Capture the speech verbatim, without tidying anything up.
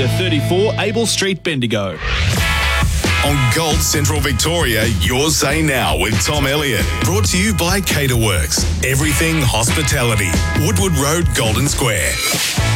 thirty-four, Able Street, Bendigo. On Gold Central Victoria, your say now with Tom Elliott. Brought to you by Caterworks. Everything hospitality. Woodward Road, Golden Square.